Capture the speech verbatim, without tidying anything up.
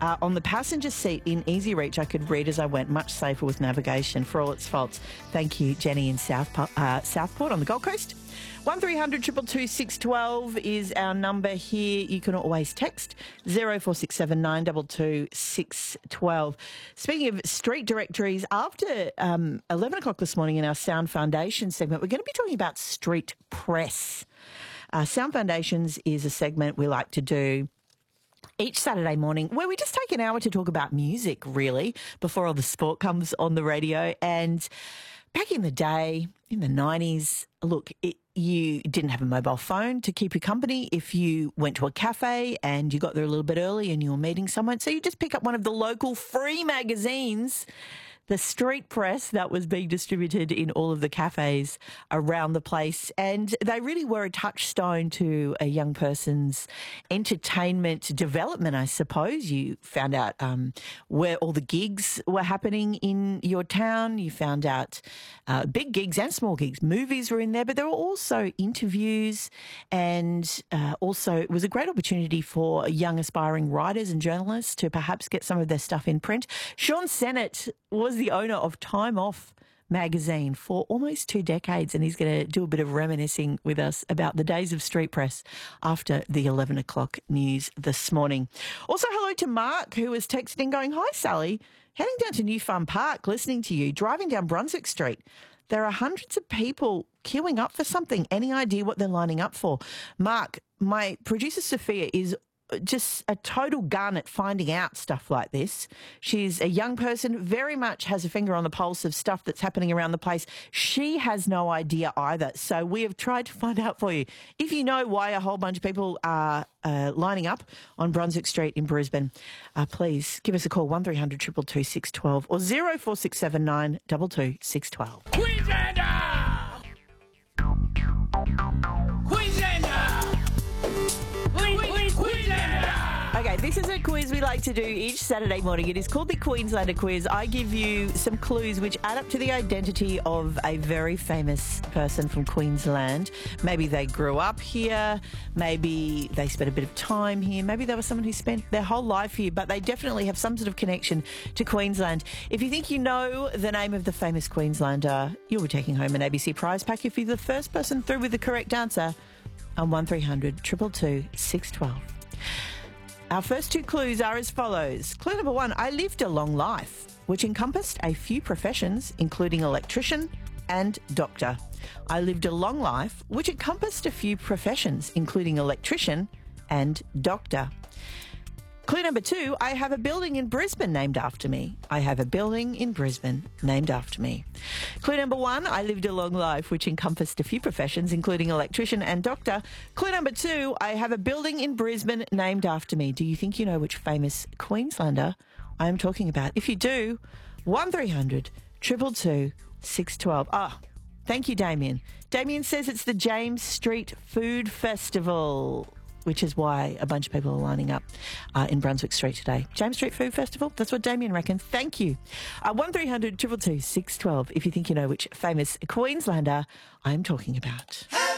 Uh, on the passenger seat in Easy Reach, I could read as I went, much safer with navigation for all its faults. Thank you, Jenny in South, uh, Southport on the Gold Coast. one three hundred two two two six one two is our number here. You can always text zero four six seven nine two two six one two. Speaking of street directories, after um, eleven o'clock this morning in our Sound Foundation segment, we're going to be talking about street press. Uh, Sound Foundations is a segment we like to do each Saturday morning where we just take an hour to talk about music, really, before all the sport comes on the radio. And back in the day, in the nineties, look, it, you didn't have a mobile phone to keep you company if you went to a cafe and you got there a little bit early and you were meeting someone. So you just pick up one of the local free magazines, the street press that was being distributed in all of the cafes around the place. And they really were a touchstone to a young person's entertainment development, I suppose. You found out um, where all the gigs were happening in your town. You found out uh, big gigs and small gigs. Movies were in there, but there were also interviews, and uh, also it was a great opportunity for young aspiring writers and journalists to perhaps get some of their stuff in print. Sean Sennett was the owner of Time Off magazine for almost two decades, and he's going to do a bit of reminiscing with us about the days of street press after the eleven o'clock news this morning. Also, hello to Mark, who was texting going, "Hi, Sally, heading down to New Farm Park, listening to you, driving down Brunswick Street. There are hundreds of people queuing up for something. Any idea what they're lining up for?" Mark, my producer Sophia is just a total gun at finding out stuff like this. She's a young person, very much has a finger on the pulse of stuff that's happening around the place. She has no idea either. So we have tried to find out for you. If you know why a whole bunch of people are uh, lining up on Brunswick Street in Brisbane, uh, please give us a call, one three hundred two two two six one two or zero four six seven nine two two six one two. Queenslander! Queenslander! Queen, Queen, Queenslander! Okay, this is a quiz we like to do each Saturday morning. It is called the Queenslander Quiz. I give you some clues which add up to the identity of a very famous person from Queensland. Maybe they grew up here, maybe they spent a bit of time here, maybe they were someone who spent their whole life here, but they definitely have some sort of connection to Queensland. If you think you know the name of the famous Queenslander, you'll be taking home an A B C prize pack if you're the first person through with the correct answer on one three hundred two two two six one two. Our first two clues are as follows. Clue number one, I lived a long life, which encompassed a few professions, including electrician and doctor. I lived a long life, which encompassed a few professions, including electrician and doctor. Clue number two, I have a building in Brisbane named after me. I have a building in Brisbane named after me. Clue number one, I lived a long life, which encompassed a few professions, including electrician and doctor. Clue number two, I have a building in Brisbane named after me. Do you think you know which famous Queenslander I am talking about? If you do, one three hundred two two two six one two. Ah, thank you, Damien. Damien says it's the James Street Food Festival, which is why a bunch of people are lining up uh, in Brunswick Street today. James Street Food Festival, that's what Damien reckons. Thank you. Uh, one three hundred two two two six one two if you think you know which famous Queenslander I'm talking about.